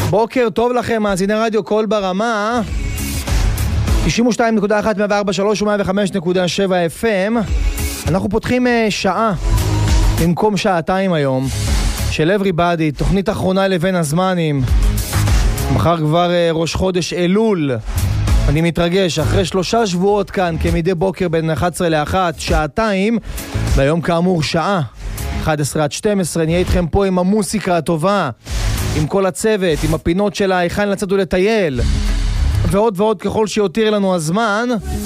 בוקר טוב לכם, מאזיני רדיו קול ברמה 92.1, 104.3 ו-105.7 FM. אנחנו פותחים שעה במקום שעתיים היום של Everybody, תוכנית אחרונה לבין הזמנים. מחר כבר ראש חודש אלול. אני מתרגש, אחרי 3 שבועות כאן כמדי בוקר בין 11 ל-1, שעתיים, והיום כאמור שעה 11 עד 12, נהיה איתכם פה עם המוסיקה הטובה, עם כל הצוות, עם הפינות של היכן לצאת ולטייל, ועוד ועוד ככל שיותיר לנו הזמן.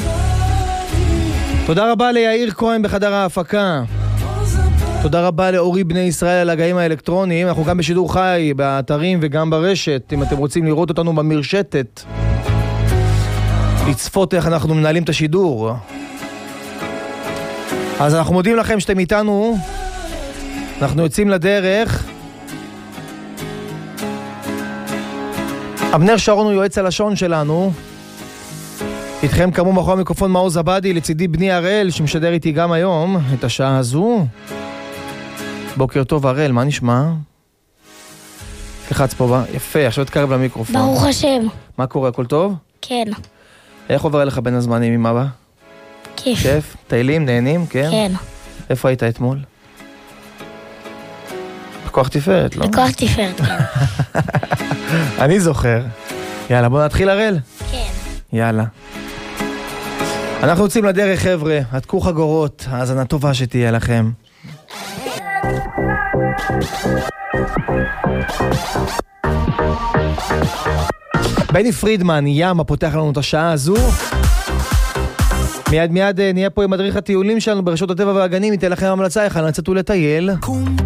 תודה רבה ליאיר כהן בחדר ההפקה. תודה רבה לאורי בני ישראל על הגאים האלקטרוניים. אנחנו גם בשידור חי, באתרים וגם ברשת, אם אתם רוצים לראות אותנו במרשתת, לצפות איך אנחנו מנהלים את השידור. אז אנחנו מודים לכם שאתם איתנו. אנחנו יוצאים לדרך. אבנר שרון הוא יועץ הלשון שלנו. איתכם כמו מאחורי המיקרופון מעוז עבדי, לצידי בני הראל שמשדר איתי גם היום את השעה הזו. בוקר טוב הראל, מה נשמע? תלחץ פה, יפה, עכשיו תקרב למיקרופון. ברוך השם. מה קורה, הכל טוב? כן. איך עובר אליך בין הזמנים עם אבא? כיף. כיף? טיילים, נהנים, כן? כן. איפה היית אתמול? בכוח תפארת, לא? בכוח תפארת, כן. אני זוכר. יאללה, בוא נתחיל הראל? כן. יאללה. אנחנו יוצאים לדרך, חבר'ה. התקו חגורות, האזנה טובה שתהיה לכם. בני פרידמן, ים, הפותח לנו את השעה הזו. מיד נהיה פה עם מדריך הטיולים שלנו ברשות הטבע והגנים, ניתן לכם המלצה, איך לצאת ולטייל.